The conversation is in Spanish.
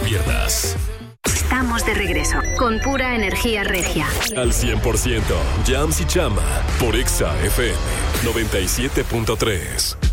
pierdas. Estamos de regreso con pura energía regia. Al 100%, Jams y Chama por Exa FM 97.3.